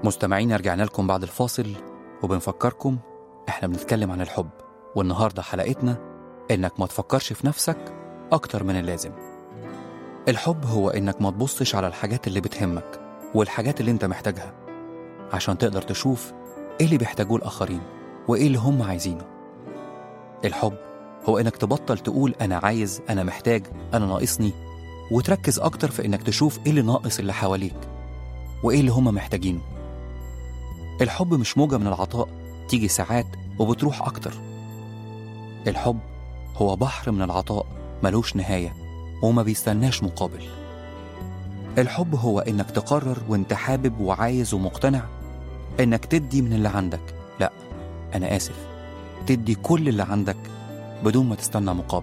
مستمعين، رجعنا لكم بعد الفاصل وبنفكركم احنا بنتكلم عن الحب، والنهاردة حلقتنا انك ما تفكرش في نفسك اكتر من اللازم. الحب هو انك ما تبصش على الحاجات اللي بتهمك والحاجات اللي انت محتاجها عشان تقدر تشوف ايه اللي بيحتاجوه الاخرين وايه اللي هم عايزينه. الحب هو انك تبطل تقول انا عايز، انا محتاج، انا ناقصني، وتركز اكتر في انك تشوف ايه اللي ناقص اللي حواليك وايه اللي هم محتاجينه. الحب مش موجة من العطاء تيجي ساعات وبتروح أكتر. الحب هو بحر من العطاء ملوش نهاية وما بيستناش مقابل. الحب هو إنك تقرر وإنت حابب وعايز ومقتنع إنك تدي من اللي عندك، لأ أنا آسف، تدي كل اللي عندك بدون ما تستنى مقابل.